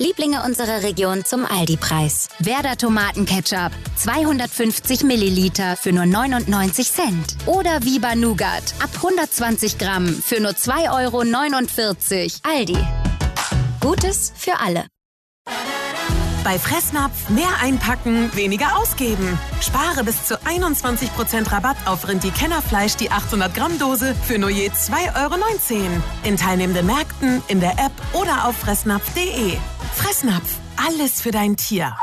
Lieblinge unserer Region zum Aldi-Preis. Werder Tomatenketchup, 250 Milliliter für nur 99 Cent. Oder Viva Nougat, ab 120 Gramm für nur 2,49 €. Aldi. Gutes für alle. Bei Fressnapf mehr einpacken, weniger ausgeben. Spare bis zu 21% Rabatt auf Rindi-Kennerfleisch, die 800 Gramm Dose für nur je 2,19 € in teilnehmenden Märkten, in der App oder auf fressnapf.de. Fressnapf, alles für dein Tier.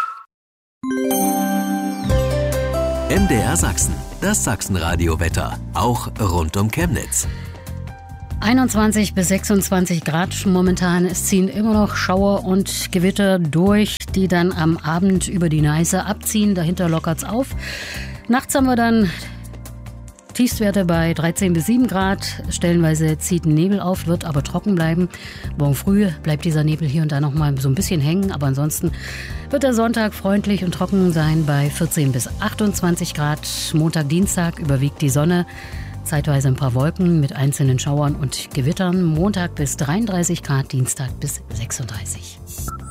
MDR Sachsen, das Sachsenradio-Wetter, auch rund um Chemnitz. 21 bis 26 Grad momentan. Es ziehen immer noch Schauer und Gewitter durch, die dann am Abend über die Neiße abziehen. Dahinter lockert's auf. Nachts haben wir dann Tiefstwerte bei 13 bis 7 Grad. Stellenweise zieht ein Nebel auf, wird aber trocken bleiben. Morgen früh bleibt dieser Nebel hier und da noch mal so ein bisschen hängen. Aber ansonsten wird der Sonntag freundlich und trocken sein bei 14 bis 28 Grad. Montag, Dienstag überwiegt die Sonne. Zeitweise ein paar Wolken mit einzelnen Schauern und Gewittern. Montag bis 33 Grad, Dienstag bis 36.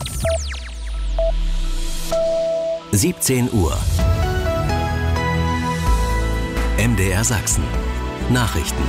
17 Uhr. MDR Sachsen. Nachrichten.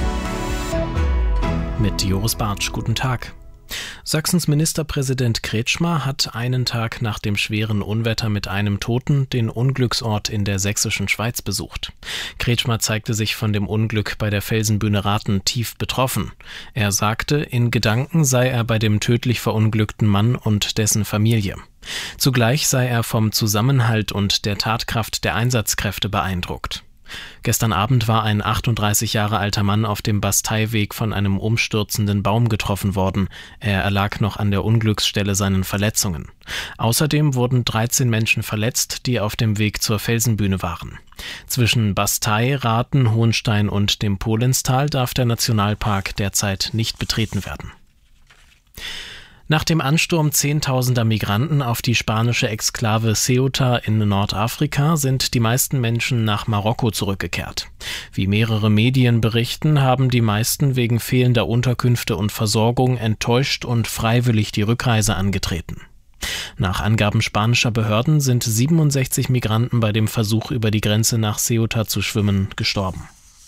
Mit Joris Bartsch, guten Tag. Sachsens Ministerpräsident Kretschmer hat einen Tag nach dem schweren Unwetter mit einem Toten den Unglücksort in der sächsischen Schweiz besucht. Kretschmer zeigte sich von dem Unglück bei der Felsenbühne Rathen tief betroffen. Er sagte, in Gedanken sei er bei dem tödlich verunglückten Mann und dessen Familie. Zugleich sei er vom Zusammenhalt und der Tatkraft der Einsatzkräfte beeindruckt. Gestern Abend war ein 38 Jahre alter Mann auf dem Basteiweg von einem umstürzenden Baum getroffen worden. Er erlag noch an der Unglücksstelle seinen Verletzungen. Außerdem wurden 13 Menschen verletzt, die auf dem Weg zur Felsenbühne waren. Zwischen Bastei, Rathen, Hohenstein und dem Polinstal darf der Nationalpark derzeit nicht betreten werden. Nach dem Ansturm zehntausender Migranten auf die spanische Exklave Ceuta in Nordafrika sind die meisten Menschen nach Marokko zurückgekehrt. Wie mehrere Medien berichten, haben die meisten wegen fehlender Unterkünfte und Versorgung enttäuscht und freiwillig die Rückreise angetreten. Nach Angaben spanischer Behörden sind 67 Migranten bei dem Versuch, über die Grenze nach Ceuta zu schwimmen, gestorben.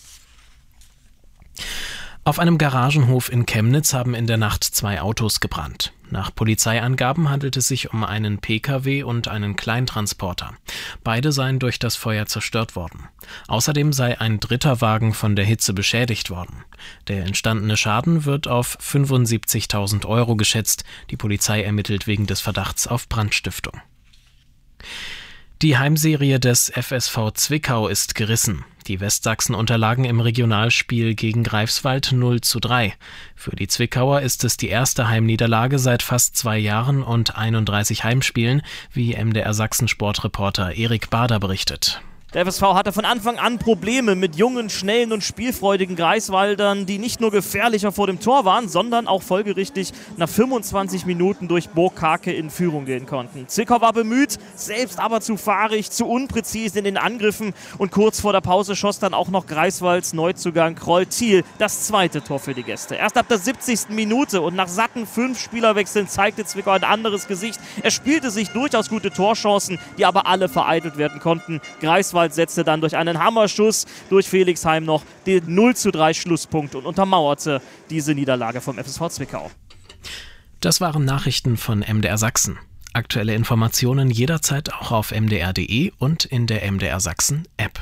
Auf einem Garagenhof in Chemnitz haben in der Nacht 2 Autos gebrannt. Nach Polizeiangaben handelt es sich um einen Pkw und einen Kleintransporter. Beide seien durch das Feuer zerstört worden. Außerdem sei ein dritter Wagen von der Hitze beschädigt worden. Der entstandene Schaden wird auf 75.000 € geschätzt. Die Polizei ermittelt wegen des Verdachts auf Brandstiftung. Die Heimserie des FSV Zwickau ist gerissen. Die Westsachsen unterlagen im Regionalspiel gegen Greifswald 0:3. Für die Zwickauer ist es die erste Heimniederlage seit fast 2 Jahren und 31 Heimspielen, wie MDR Sachsen-Sportreporter Erik Bader berichtet. Der FSV hatte von Anfang an Probleme mit jungen, schnellen und spielfreudigen Greifswaldern, die nicht nur gefährlicher vor dem Tor waren, sondern auch folgerichtig nach 25 Minuten durch Burg Karke in Führung gehen konnten. Zwickau war bemüht, selbst aber zu fahrig, zu unpräzise in den Angriffen und kurz vor der Pause schoss dann auch noch Greifswalds Neuzugang Kroll Thiel das zweite Tor für die Gäste. Erst ab der 70. Minute und nach satten 5 Spielerwechseln zeigte Zwickau ein anderes Gesicht. Er spielte sich durchaus gute Torchancen, die aber alle vereitelt werden konnten. Greifswald setzte dann durch einen Hammerschuss durch Felixheim noch den 0:3 Schlusspunkt und untermauerte diese Niederlage vom FSV Zwickau. Das waren Nachrichten von MDR Sachsen. Aktuelle Informationen jederzeit auch auf mdr.de und in der MDR Sachsen App.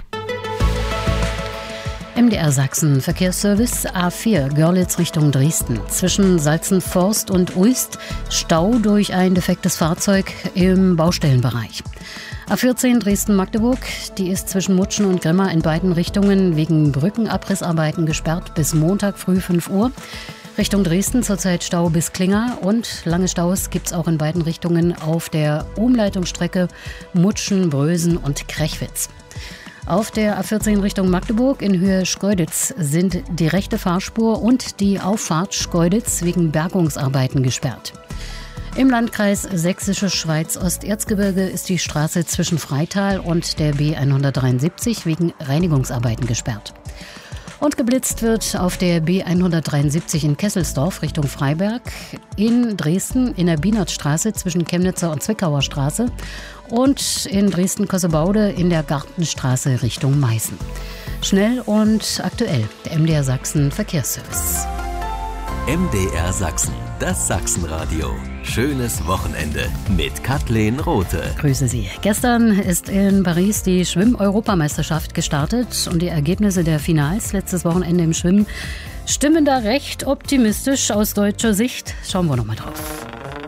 MDR Sachsen Verkehrsservice A4 Görlitz Richtung Dresden. Zwischen Salzenforst und Uist Stau durch ein defektes Fahrzeug im Baustellenbereich. A14 Dresden-Magdeburg, die ist zwischen Mutschen und Grimma in beiden Richtungen wegen Brückenabrissarbeiten gesperrt bis Montag früh 5 Uhr. Richtung Dresden zurzeit Stau bis Klinger und lange Staus gibt es auch in beiden Richtungen auf der Umleitungsstrecke Mutschen, Brösen und Krechwitz. Auf der A14 Richtung Magdeburg in Höhe Schkeuditz sind die rechte Fahrspur und die Auffahrt Schkeuditz wegen Bergungsarbeiten gesperrt. Im Landkreis Sächsische Schweiz-Osterzgebirge ist die Straße zwischen Freital und der B173 wegen Reinigungsarbeiten gesperrt. Und geblitzt wird auf der B173 in Kesselsdorf Richtung Freiberg, in Dresden in der Bienertstraße zwischen Chemnitzer und Zwickauer Straße und in Dresden-Kossebaude in der Gartenstraße Richtung Meißen. Schnell und aktuell, der MDR Sachsen Verkehrsservice. MDR Sachsen, das Sachsenradio. Schönes Wochenende mit Kathleen Rothe. Grüße Sie. Gestern ist in Paris die Schwimm-Europameisterschaft gestartet und die Ergebnisse der Finals letztes Wochenende im Schwimmen stimmen da recht optimistisch aus deutscher Sicht. Schauen wir noch mal drauf.